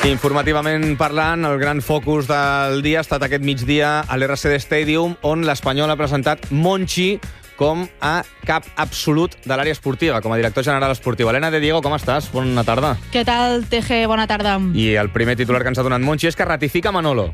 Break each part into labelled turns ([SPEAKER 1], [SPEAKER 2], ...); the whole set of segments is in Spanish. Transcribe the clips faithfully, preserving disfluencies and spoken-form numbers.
[SPEAKER 1] Informativament parlant, el gran focus del dia ha estat aquest migdia a l'R C D Stadium, on l'Espanyol ha presentat Monchi com a cap absolut de l'àrea esportiva, com a director general esportiu. Elena de Diego, com estàs? Bona tarda.
[SPEAKER 2] Què tal, T G? Bona tarda.
[SPEAKER 1] I el primer titular que ens ha donat Monchi és que ratifica Manolo.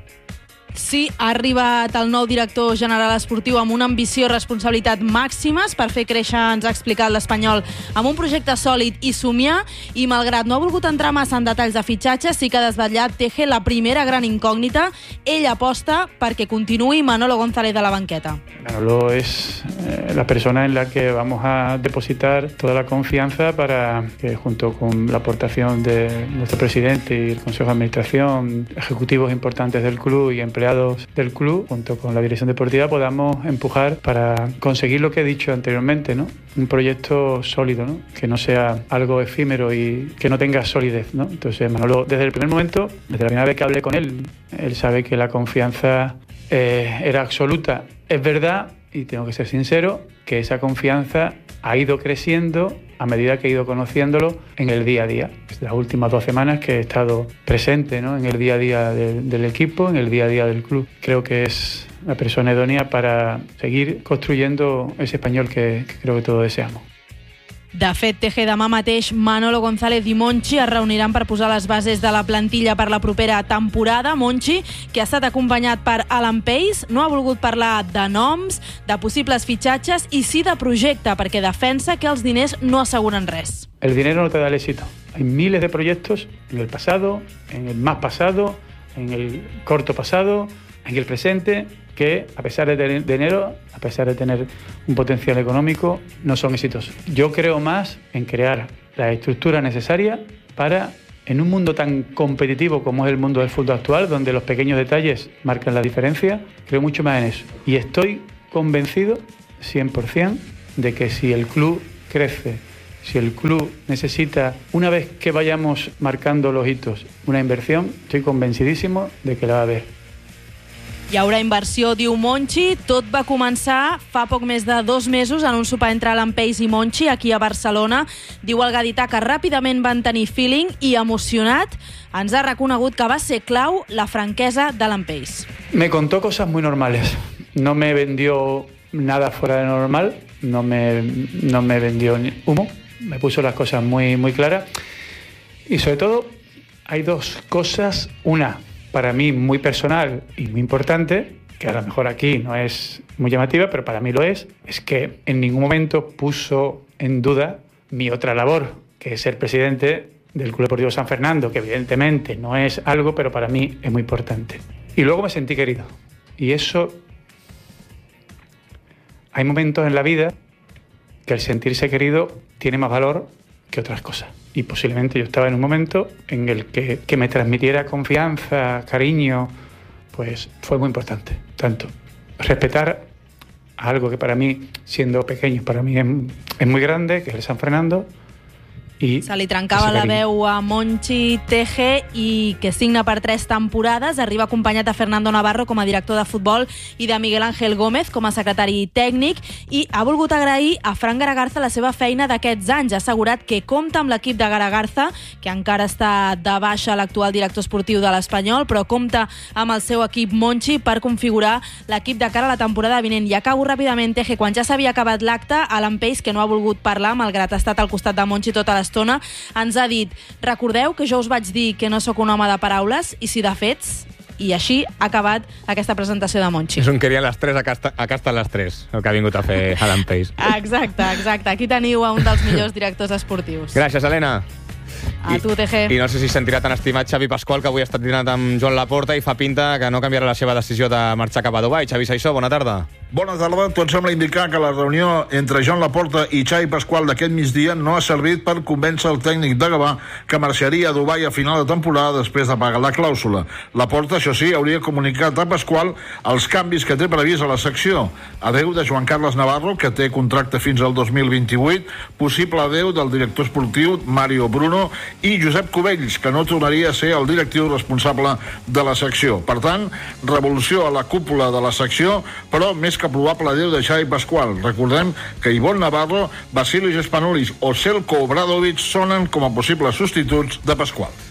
[SPEAKER 2] Sí, ha arribat el nou director general esportiu amb una ambició i responsabilitat màximes per fer créixer, ens ha explicat l'Espanyol, amb un projecte sòlid i somiar, i malgrat no ha volgut entrar massa en detalls de fitxatges, sí que ha desvetllat T G la primera gran incògnita. Ell aposta perquè continuï Manolo González de la banqueta.
[SPEAKER 3] Manolo es eh, la persona en la que vamos a depositar toda la confianza para que, junto con la aportación de nuestro presidente y el Consejo de Administración, ejecutivos importantes del club y empleados del club, junto con la dirección deportiva, podamos empujar para conseguir lo que he dicho anteriormente, ¿no? Un proyecto sólido, ¿no? Que no sea algo efímero y que no tenga solidez, ¿no? Entonces Manolo, desde el primer momento, desde la primera vez que hablé con él, él sabe que la confianza eh, era absoluta. Es verdad, y tengo que ser sincero, que esa confianza ha ido creciendo a medida que he ido conociéndolo en el día a día. Las últimas dos semanas que he estado presente, ¿no?, en el día a día de, del equipo, en el día a día del club. Creo que es la persona idónea para seguir construyendo ese Español que, que creo que todos deseamos.
[SPEAKER 2] De fet, T G, demà mateix Manolo González i Monchi es reuniran per posar les bases de la plantilla per la propera temporada. Monchi, que ha estat acompanyat per Alan Pace, no ha volgut parlar de noms, de possibles fitxatges i sí de projecte, perquè defensa que els diners no asseguren res.
[SPEAKER 3] El dinero no te da el éxito. Hay miles de proyectos en el pasado, en el más pasado, en el corto pasado, en el presente, que a pesar de tener dinero, a pesar de tener un potencial económico, no son exitosos. Yo creo más en crear la estructura necesaria para, en un mundo tan competitivo como es el mundo del fútbol actual, donde los pequeños detalles marcan la diferencia, creo mucho más en eso. Y estoy convencido, cien por ciento, de que si el club crece, si el club necesita, una vez que vayamos marcando los hitos, una inversión, estoy convencidísimo de que la va a haber.
[SPEAKER 2] Hi haurà inversió, diu Monchi. Tot va començar fa poc més de dos mesos en un sopar entre Alan Pace i Monchi aquí a Barcelona. Diu el gadità que ràpidament van tenir feeling i, emocionat, ens ha reconegut que va ser clau la franquesa d'Alan Pace.
[SPEAKER 3] Me contó cosas muy normales. No me vendió nada fuera de normal, no me, no me vendió humo, me puso las cosas muy, muy claras. Y sobre todo, hay dos cosas. Una, para mí muy personal y muy importante, que a lo mejor aquí no es muy llamativa, pero para mí lo es, es que en ningún momento puso en duda mi otra labor, que es ser presidente del Club Deportivo San Fernando, que evidentemente no es algo, pero para mí es muy importante. Y luego me sentí querido. Y eso, hay momentos en la vida que el sentirse querido tiene más valor que otras cosas. Y posiblemente yo estaba en un momento en el que, que me transmitiera confianza, cariño, pues fue muy importante. Tanto respetar a algo que para mí, siendo pequeño, para mí es, es muy grande, que es el San Fernando. I
[SPEAKER 2] se li trencava la veu a Monchi T G, i que signa per tres temporades. Arriba acompanyat de Fernando Navarro com a director de futbol i de Miguel Ángel Gómez com a secretari tècnic, i ha volgut agrair a Fran Garagarza la seva feina d'aquests anys. Ha assegurat que compta amb l'equip de Garagarza, que encara està de baixa l'actual director esportiu de l'Espanyol, però compta amb el seu equip Monchi per configurar l'equip de cara a la temporada vinent. I acabo ràpidament, T G, quan ja s'havia acabat l'acte, Alan Pace, que no ha volgut parlar, malgrat ha estat al costat de Monchi tota l'estona, ens ha dit: recordeu que jo us vaig dir que no sóc un home de paraules, i sí de fets. I així ha acabat aquesta presentació de Monchi.
[SPEAKER 1] És un querían les tres, acá, està, acá estan les tres, el que ha vingut a fer Alan Pace.
[SPEAKER 2] Exacte, exacte. Aquí teniu a un dels millors directors esportius.
[SPEAKER 1] Gràcies, Helena.
[SPEAKER 2] A tu, T G.
[SPEAKER 1] I no sé si sentirà tan estimat Xavi Pasqual, que avui ha estat dinant amb Joan Laporta i fa pinta que no canviarà la seva decisió de marxar cap a Dubai. Xavi Saissó, bona tarda.
[SPEAKER 4] Bona tarda. Tot sembla indicar que la reunió entre Joan Laporta i Xavi Pasqual d'aquest migdia no ha servit per convèncer el tècnic de Gavà que marxaria a Dubai a final de temporada després de pagar la clàusula. Laporta, això sí, hauria comunicat a Pasqual els canvis que té previst a la secció. Adeu de Joan Carles Navarro, que té contracte fins al dos mil vint-i-vuit, possible adeu del director esportiu Mario Bruno i Josep Cubells, que no tornaria a ser el directiu responsable de la secció. Per tant, revolució a la cúpula de la secció, però més que probable adeu de Xavi Pasqual. Recordem que Ivonne Navarro, Vasilis Spanolis o Selko Obradovic sonen com a possibles substituts de Pasqual.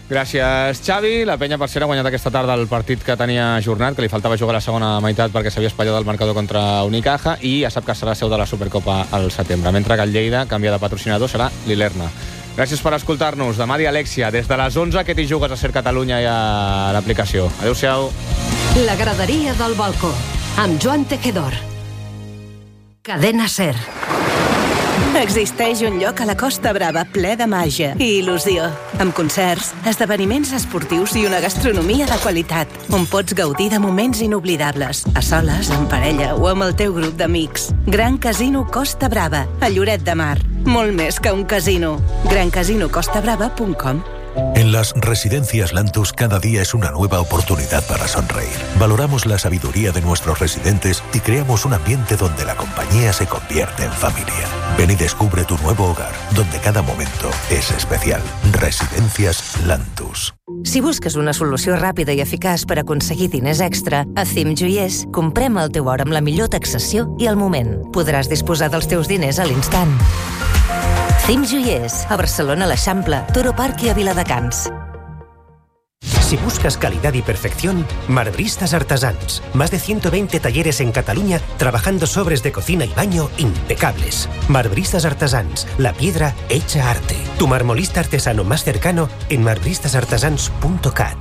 [SPEAKER 1] Gràcies, Xavi. La penya, per cert, ha guanyat aquesta tarda el partit que tenia ajornat, que li faltava jugar la segona meitat perquè s'havia espatllat el marcador contra Unicaja, i ja sap que serà seu de la Supercopa al setembre, mentre que el Lleida canvia de patrocinador, serà l'Ilerna. Gràcies per escoltar-nos. Demà dia Alexia, des de les onze, que t'hi jugues a Ser Catalunya i a l'aplicació. Adéu-siau.
[SPEAKER 5] La graderia del balcó, amb Joan Tejedor. Cadena Ser.
[SPEAKER 6] Existeix un lloc a la Costa Brava ple de màgia i il·lusió, amb concerts, esdeveniments esportius i una gastronomia de qualitat, on pots gaudir de moments inoblidables, a soles, en parella o amb el teu grup d'amics. Gran Casino Costa Brava, a Lloret de Mar. Molt més que un casino. gran casino costa brava punto com.
[SPEAKER 7] En las residencias Lantus cada día es una nueva oportunidad para sonreír. Valoramos la sabiduría de nuestros residentes y creamos un ambiente donde la compañía se convierte en familia. Ven y descubre tu nuevo hogar, donde cada momento es especial. Residencias Lantus.
[SPEAKER 8] Si busques una solució ràpida i eficaç per aconseguir diners extra, a Cim Joiers comprem el teu or amb la millor taxació i al moment. Podràs disposar dels teus diners a l'instant. Cim Joiers, a Barcelona, l'Eixample, Toro Park i a Viladecans.
[SPEAKER 9] Si buscas calidad y perfección, Marbristas Artesans. Más de ciento veinte talleres en Cataluña trabajando sobres de cocina y baño impecables. Marbristas Artesans, la piedra hecha arte. Tu marmolista artesano más cercano en marbristas artesans punto cat.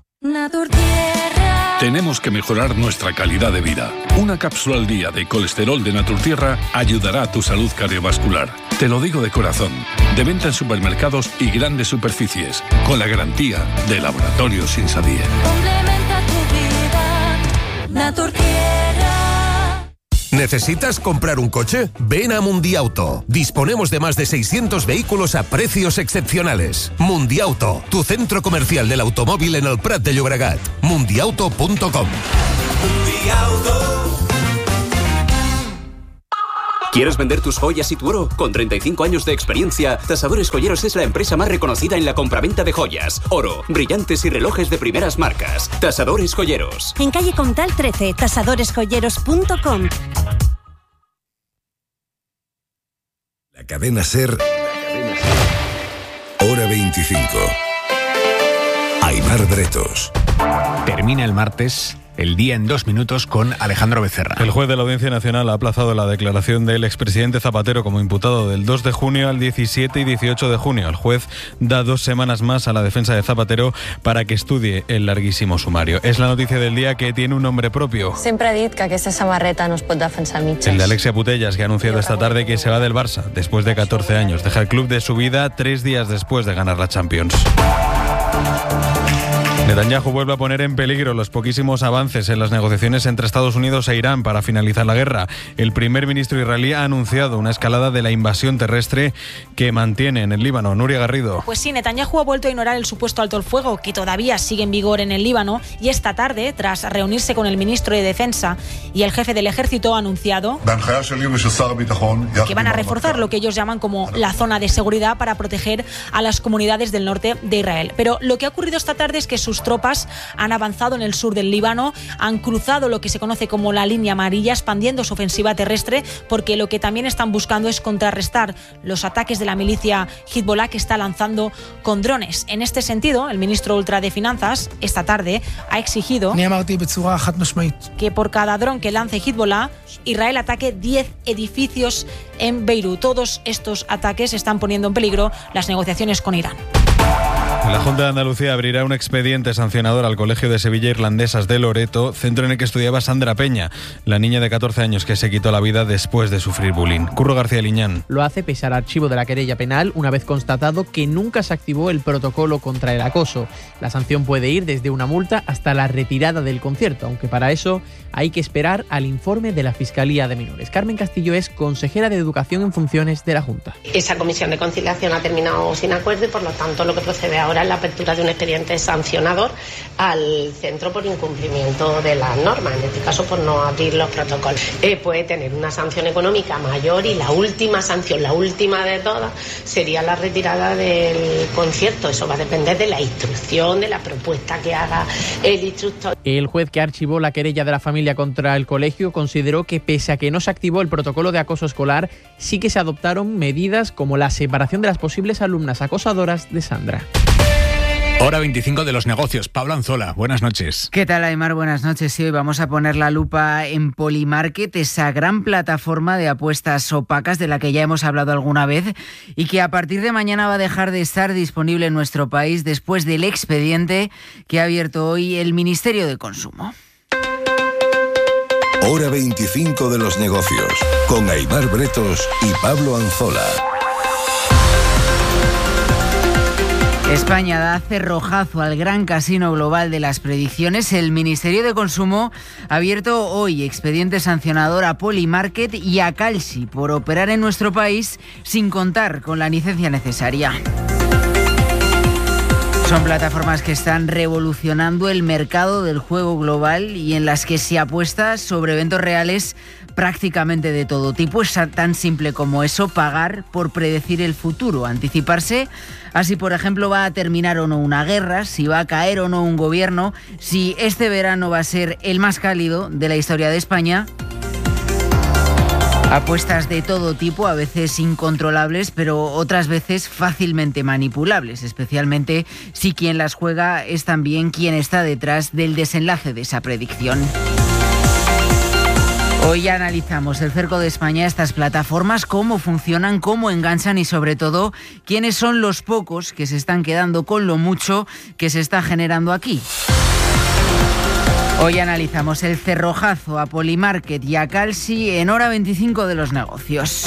[SPEAKER 10] Tenemos que mejorar nuestra calidad de vida. Una cápsula al día de colesterol de Naturtierra ayudará a tu salud cardiovascular. Te lo digo de corazón. De venta en supermercados y grandes superficies, con la garantía de Laboratorios Insadie.
[SPEAKER 11] Complementa tu vida, Naturtierra.
[SPEAKER 12] ¿Necesitas comprar un coche? Ven a Mundiauto. Disponemos de más de seiscientos vehículos a precios excepcionales. Mundiauto, tu centro comercial del automóvil en el Prat de Llobregat. mundiauto punto com.
[SPEAKER 13] Mundiauto. ¿Quieres vender tus joyas y tu oro? Con treinta y cinco años de experiencia, Tasadores Joyeros es la empresa más reconocida en la compraventa de joyas, oro, brillantes y relojes de primeras marcas. Tasadores Joyeros.
[SPEAKER 14] En calle Comtal trece, tasadores joyeros punto com.
[SPEAKER 15] La cadena Ser. Hora veinticinco. Aimar Bretos.
[SPEAKER 16] Termina el martes. El día en dos minutos con Alejandro Becerra.
[SPEAKER 17] El juez de la Audiencia Nacional ha aplazado la declaración del expresidente Zapatero como imputado del dos de junio al diecisiete y dieciocho de junio. El juez da dos semanas más a la defensa de Zapatero para que estudie el larguísimo sumario. Es la noticia del día que tiene un nombre propio.
[SPEAKER 18] Sempre he dit que aquesta samarreta no es pot defensar mitges.
[SPEAKER 17] El de Alexia Putellas, que ha anunciado esta tarde que se va del Barça después de catorce años. Deja el club de su vida tres días después de ganar la Champions. Netanyahu vuelve a poner en peligro los poquísimos avances en las negociaciones entre Estados Unidos e Irán para finalizar la guerra. El primer ministro israelí ha anunciado una escalada de la invasión terrestre que mantiene en el Líbano. Nuria Garrido.
[SPEAKER 19] Pues sí, Netanyahu ha vuelto a ignorar el supuesto alto el fuego que todavía sigue en vigor en el Líbano, y esta tarde, tras reunirse con el ministro de Defensa y el jefe del ejército, ha anunciado que van a reforzar lo que ellos llaman como la zona de seguridad para proteger a las comunidades del norte de Israel. Pero lo que ha ocurrido esta tarde es que sus tropas han avanzado en el sur del Líbano, han cruzado lo que se conoce como la línea amarilla, expandiendo su ofensiva terrestre, porque lo que también están buscando es contrarrestar los ataques de la milicia Hezbollah que está lanzando con drones. En este sentido, el ministro ultra de Finanzas esta tarde ha exigido que por cada dron que lance Hezbollah, Israel ataque diez edificios en Beirut. Todos estos ataques están poniendo en peligro las negociaciones con Irán.
[SPEAKER 17] La Junta de Andalucía abrirá un expediente sancionador al Colegio de Sevilla Irlandesas de Loreto, centro en el que estudiaba Sandra Peña, la niña de catorce años que se quitó la vida después de sufrir bullying. Curro García Liñán.
[SPEAKER 20] Lo hace pese al archivo de la querella penal, una vez constatado que nunca se activó el protocolo contra el acoso. La sanción puede ir desde una multa hasta la retirada del concierto, aunque para eso hay que esperar al informe de la Fiscalía de Menores. Carmen Castillo es consejera de Educación en funciones de la Junta.
[SPEAKER 21] Esa comisión de conciliación ha terminado sin acuerdo y, por lo tanto, lo que procede ahora es la apertura de un expediente sancionador al centro por incumplimiento de las normas, en este caso por no abrir los protocolos. Eh, puede tener una sanción económica mayor, y la última sanción, la última de todas, sería la retirada del concierto. Eso va a depender de la instrucción, de la propuesta que haga el instructor.
[SPEAKER 20] El juez que archivó la querella de la familia contra el colegio consideró que, pese a que no se activó el protocolo de acoso escolar, sí que se adoptaron medidas como la separación de las posibles alumnas acosadoras de Sandra.
[SPEAKER 16] Hora veinticinco de los negocios. Pablo Anzola, buenas noches.
[SPEAKER 3] ¿Qué tal, Aimar? Buenas noches. Sí, hoy vamos a poner la lupa en Polymarket, esa gran plataforma de apuestas opacas de la que ya hemos hablado alguna vez y que a partir de mañana va a dejar de estar disponible en nuestro país después del expediente que ha abierto hoy el Ministerio de Consumo.
[SPEAKER 15] Hora veinticinco de los negocios, con Aimar Bretos y Pablo Anzola.
[SPEAKER 3] España da cerrojazo al gran casino global de las predicciones. El Ministerio de Consumo ha abierto hoy expediente sancionador a Polymarket y a Kalshi por operar en nuestro país sin contar con la licencia necesaria. Son plataformas que están revolucionando el mercado del juego global y en las que se apuesta sobre eventos reales prácticamente de todo tipo. Es tan simple como eso, pagar por predecir el futuro, anticiparse a si, por ejemplo, va a terminar o no una guerra, si va a caer o no un gobierno, si este verano va a ser el más cálido de la historia de España. Apuestas de todo tipo, a veces incontrolables, pero otras veces fácilmente manipulables, especialmente si quien las juega es también quien está detrás del desenlace de esa predicción. Hoy analizamos el cerco de España, estas plataformas, cómo funcionan, cómo enganchan y sobre todo quiénes son los pocos que se están quedando con lo mucho que se está generando aquí. Hoy analizamos el cerrojazo a Polymarket y a Kalshi en Hora veinticinco de los negocios.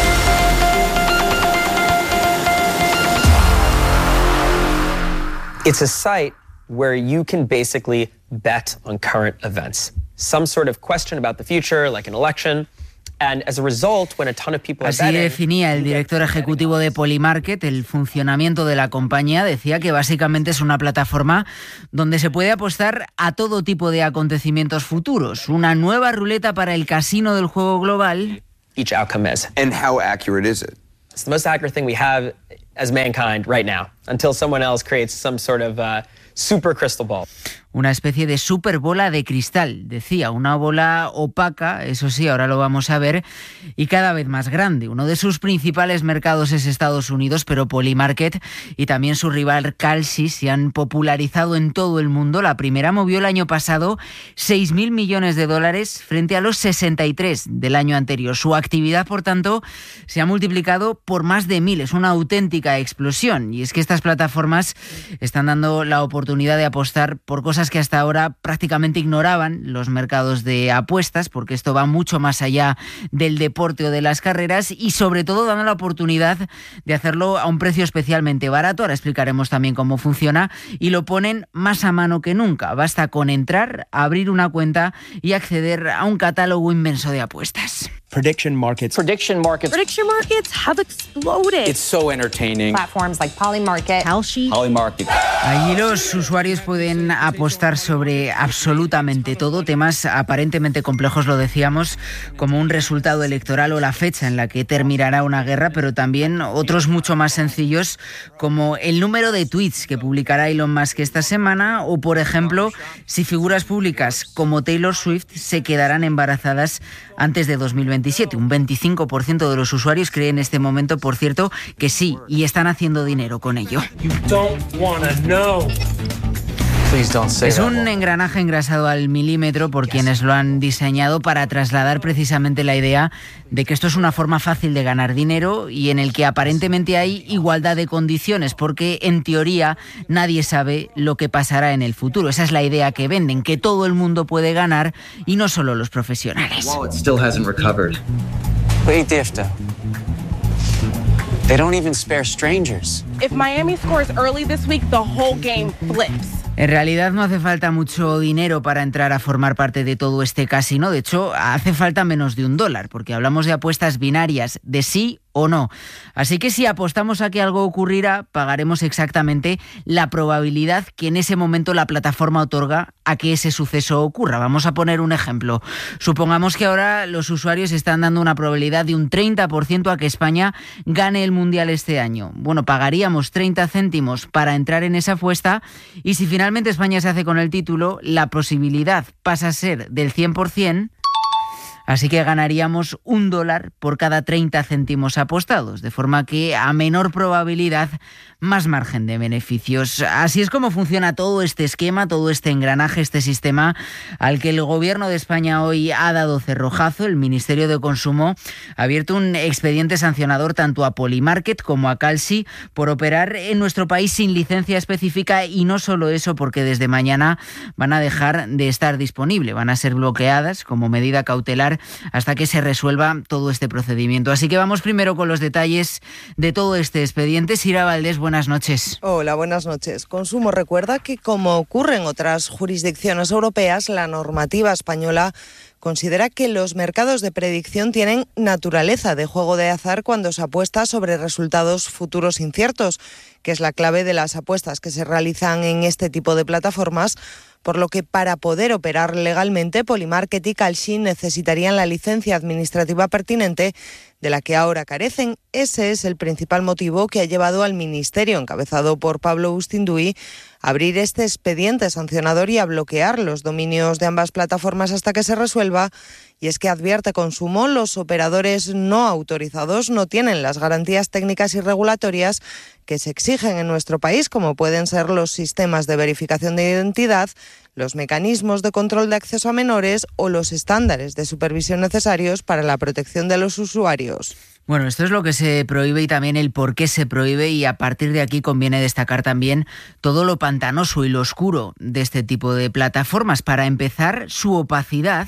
[SPEAKER 22] It's a site where you can basically bet on current events. Some sort of question about the future, like an election. And as a result, when a ton of people are
[SPEAKER 3] Así
[SPEAKER 22] betting,
[SPEAKER 3] definía el director ejecutivo de Polymarket el funcionamiento de la compañía. Decía que básicamente es una plataforma donde se puede apostar a todo tipo de acontecimientos futuros. Una nueva ruleta para el casino del juego global.
[SPEAKER 22] each outcome is.
[SPEAKER 23] And how accurate is it?
[SPEAKER 22] It's the most accurate thing we have as mankind right now, until someone else creates some sort of uh, super crystal ball.
[SPEAKER 3] Una especie de super bola de cristal, decía, una bola opaca, eso sí, ahora lo vamos a ver, y cada vez más grande. Uno de sus principales mercados es Estados Unidos, pero Polymarket y también su rival Kalshi se han popularizado en todo el mundo. La primera movió el año pasado seis mil millones de dólares frente a los sesenta y tres del año anterior. Su actividad, por tanto, se ha multiplicado por más de mil. Es una auténtica explosión. Y es que estas plataformas están dando la oportunidad de apostar por cosas que hasta ahora prácticamente ignoraban los mercados de apuestas, porque esto va mucho más allá del deporte o de las carreras, y sobre todo dando la oportunidad de hacerlo a un precio especialmente barato. Ahora explicaremos también cómo funciona, y lo ponen más a mano que nunca. Basta con entrar, abrir una cuenta y acceder a un catálogo inmenso de apuestas.
[SPEAKER 24] Prediction markets.
[SPEAKER 22] Prediction markets.
[SPEAKER 24] Prediction markets have exploded.
[SPEAKER 23] It's so entertaining.
[SPEAKER 24] Platforms like Polymarket, Kalshi.
[SPEAKER 23] Polymarket.
[SPEAKER 3] Allí los usuarios pueden apostar sobre absolutamente todo, temas aparentemente complejos, lo decíamos, como un resultado electoral o la fecha en la que terminará una guerra, pero también otros mucho más sencillos, como el número de tweets que publicará Elon Musk esta semana, o por ejemplo, si figuras públicas como Taylor Swift se quedarán embarazadas antes de dos mil veintisiete. Un veinticinco por ciento de los usuarios cree en este momento, por cierto, que sí, y están haciendo dinero con ello.
[SPEAKER 24] You don't wanna know.
[SPEAKER 3] Es un engranaje engrasado al milímetro por quienes lo han diseñado para trasladar precisamente la idea de que esto es una forma fácil de ganar dinero y en el que aparentemente hay igualdad de condiciones, porque en teoría nadie sabe lo que pasará en el futuro. Esa es la idea que venden, que todo el mundo puede ganar y no solo los profesionales.
[SPEAKER 25] They don't even spare strangers.
[SPEAKER 26] If Miami scores early this week, the whole game flips.
[SPEAKER 3] En realidad no hace falta mucho dinero para entrar a formar parte de todo este casino. De hecho, hace falta menos de un dólar, porque hablamos de apuestas binarias, de sí o no. Así que si apostamos a que algo ocurrirá, pagaremos exactamente la probabilidad que en ese momento la plataforma otorga a que ese suceso ocurra. Vamos a poner un ejemplo. Supongamos que ahora los usuarios están dando una probabilidad de un treinta por ciento a que España gane el Mundial este año. Bueno, pagaríamos treinta céntimos para entrar en esa apuesta, y si finalmente España se hace con el título, la posibilidad pasa a ser del cien por ciento. Así que ganaríamos un dólar por cada treinta céntimos apostados, de forma que a menor probabilidad, más margen de beneficios. Así es como funciona todo este esquema, todo este engranaje, este sistema al que el Gobierno de España hoy ha dado cerrojazo. El Ministerio de Consumo ha abierto un expediente sancionador tanto a Polymarket como a Kalshi por operar en nuestro país sin licencia específica, y no solo eso, porque desde mañana van a dejar de estar disponible, van a ser bloqueadas como medida cautelar hasta que se resuelva todo este procedimiento. Así que vamos primero con los detalles de todo este expediente. Sira Valdés, buenas noches.
[SPEAKER 1] Hola, buenas noches. Consumo recuerda que, como ocurre en otras jurisdicciones europeas, la normativa española considera que los mercados de predicción tienen naturaleza de juego de azar cuando se apuesta sobre resultados futuros inciertos, que es la clave de las apuestas que se realizan en este tipo de plataformas, por lo que para poder operar legalmente, Polymarket y Kalshi necesitarían la licencia administrativa pertinente, de la que ahora carecen. Ese es el principal motivo que ha llevado al Ministerio, encabezado por Pablo Bustinduy, a abrir este expediente sancionador y a bloquear los dominios de ambas plataformas hasta que se resuelva. Y es que, advierte Consumo, los operadores no autorizados no tienen las garantías técnicas y regulatorias que se exigen en nuestro país, como pueden ser los sistemas de verificación de identidad, los mecanismos de control de acceso a menores o los estándares de supervisión necesarios para la protección de los usuarios.
[SPEAKER 3] Bueno, esto es lo que se prohíbe y también el por qué se prohíbe, y a partir de aquí conviene destacar también todo lo pantanoso y lo oscuro de este tipo de plataformas. Para empezar, su opacidad.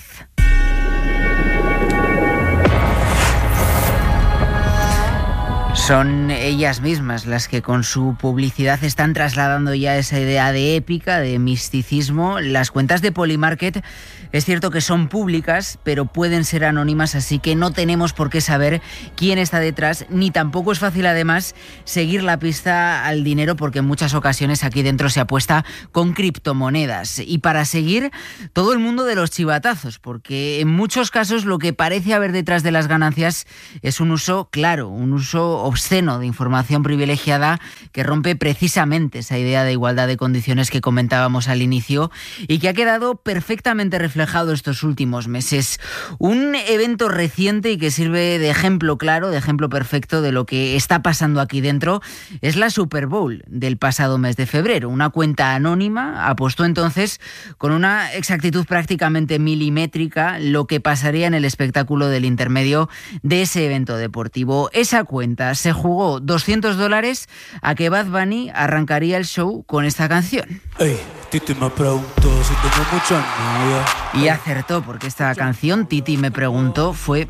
[SPEAKER 3] Son ellas mismas las que con su publicidad están trasladando ya esa idea de épica, de misticismo. Las cuentas de Polymarket es cierto que son públicas, pero pueden ser anónimas, así que no tenemos por qué saber quién está detrás, ni tampoco es fácil además seguir la pista al dinero, porque en muchas ocasiones aquí dentro se apuesta con criptomonedas. Y para seguir, todo el mundo de los chivatazos, porque en muchos casos lo que parece haber detrás de las ganancias es un uso claro, un uso obsceno de información privilegiada que rompe precisamente esa idea de igualdad de condiciones que comentábamos al inicio y que ha quedado perfectamente reflejado estos últimos meses. Un evento reciente y que sirve de ejemplo claro, de ejemplo perfecto de lo que está pasando aquí dentro, es la Super Bowl del pasado mes de febrero. Una cuenta anónima apostó entonces con una exactitud prácticamente milimétrica lo que pasaría en el espectáculo del intermedio de ese evento deportivo. Esa cuenta se jugó doscientos dólares a que Bad Bunny arrancaría el show con esta canción.
[SPEAKER 2] Hey, Titi me preguntó si tengo mucha novia.
[SPEAKER 3] Y acertó, porque esta canción, Titi me preguntó, fue